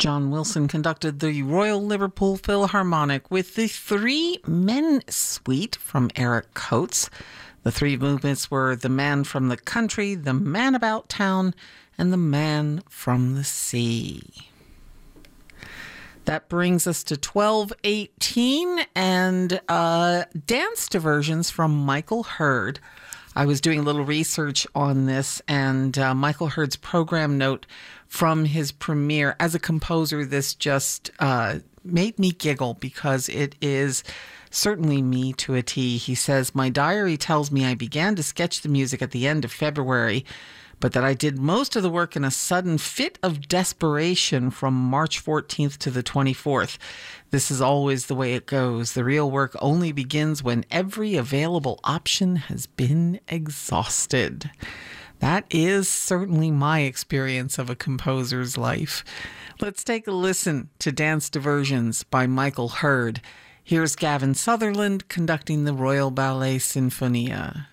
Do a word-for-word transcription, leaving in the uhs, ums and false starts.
John Wilson conducted the Royal Liverpool Philharmonic with the Three Men Suite from Eric Coates. The three movements were The Man from the Country, The Man About Town, and The Man from the Sea. That brings us to twelve eighteen and uh, dance diversions from Michael Hurd. I was doing a little research on this, and uh, Michael Hurd's program note from his premiere. As a composer, this just uh, made me giggle because it is certainly me to a T. He says, "My diary tells me I began to sketch the music at the end of February, but that I did most of the work in a sudden fit of desperation from March fourteenth to the twenty-fourth. This is always the way it goes. The real work only begins when every available option has been exhausted." That is certainly my experience of a composer's life. Let's take a listen to Dance Diversions by Michael Hurd. Here's Gavin Sutherland conducting the Royal Ballet Sinfonia.